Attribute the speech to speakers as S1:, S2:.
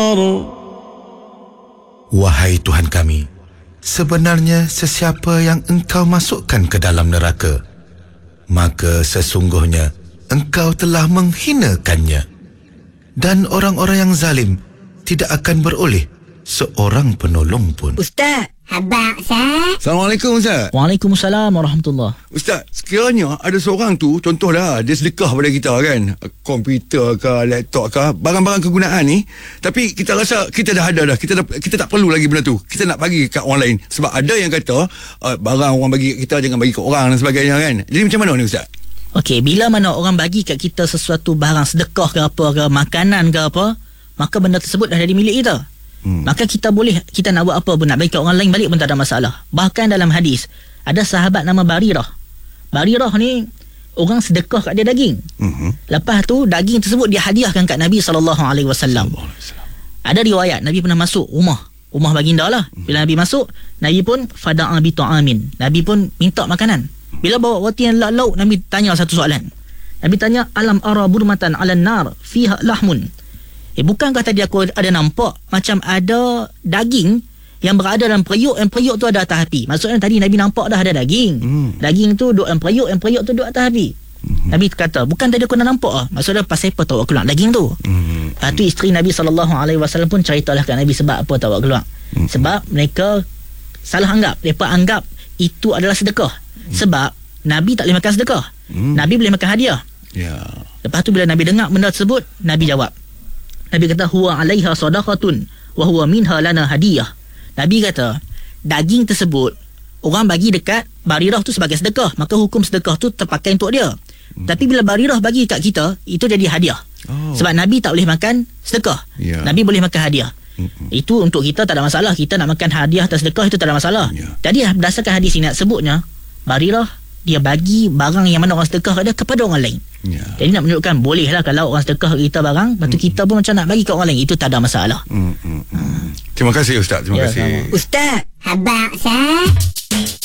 S1: Wahai Tuhan kami, sebenarnya sesiapa yang Engkau masukkan ke dalam neraka, maka sesungguhnya Engkau telah menghinakannya. Dan orang-orang yang zalim tidak akan beroleh seorang penolong pun.
S2: Ustaz, habaq Ustaz.
S3: Assalamualaikum Ustaz.
S4: Waalaikumsalam warahmatullahi.
S3: Ustaz, sekiranya ada seorang tu, contohlah dia sedekah pada kita kan, komputer ke, laptop ke, barang-barang kegunaan ni, tapi kita rasa kita dah ada dah, kita tak perlu lagi benda tu, kita nak bagi kat orang lain. Sebab ada yang kata barang orang bagi kat kita jangan bagi kat orang dan sebagainya kan. Jadi macam mana ni Ustaz?
S4: Okey, bila mana orang bagi kat kita sesuatu barang sedekah ke apa ke, makanan ke apa, maka benda tersebut dah jadi milik kita. Maka kita nak buat apa pun, nak bagi kat orang lain balik pun tak ada masalah. Bahkan dalam hadis ada sahabat nama Barirah. Barirah ni orang sedekah kat dia daging. Lepas tu daging tersebut dia hadiahkan kat Nabi SAW. Ada riwayat Nabi pernah masuk rumah baginda lah. Bila Nabi masuk, Nabi pun fada'a bi ta'amin. Nabi pun minta makanan. Bila bawa roti yang lauk, Nabi tanya satu soalan. Nabi tanya, alam ara burmatan 'alan nar fiha lahmun. Bukankah tadi aku ada nampak macam ada daging yang berada dalam periuk, yang periuk tu ada atas api. Maksudnya tadi Nabi nampak dah ada daging. Daging tu duduk dalam periuk, yang periuk tu duduk atas api. Nabi kata, bukan tadi aku dah nampak lah. Maksudnya pasal apa tahu keluar daging tu. Lepas tu isteri Nabi SAW pun ceritalah kat Nabi sebab apa tahu keluar. Sebab mereka salah anggap. Mereka anggap itu adalah sedekah. Sebab Nabi tak boleh makan sedekah. Nabi boleh makan hadiah. Lepas tu bila Nabi dengar benda tersebut, Nabi jawab. Nabi kata, huwa 'alaiha sadaqatun wa huwa minha lana hadiyah. Nabi kata, daging tersebut orang bagi dekat Barirah tu sebagai sedekah, maka hukum sedekah tu terpakai untuk dia. Tapi bila Barirah bagi kat kita, itu jadi hadiah. Sebab Nabi tak boleh makan sedekah. Nabi boleh makan hadiah. Itu untuk kita tak ada masalah. Kita nak makan hadiah atau sedekah, itu tak ada masalah. Jadi berdasarkan hadis ini nak sebutnya, Barirah dia bagi barang yang mana orang sedekah kat dia kepada orang lain. Jadi nak menunjukkan bolehlah kalau orang sedekah kita barang, lepas tu kita pun macam nak bagi kat orang lain, itu tak ada masalah.
S3: Terima kasih Ustaz. Terima kasih.
S2: Ustaz, habaq Ustaz.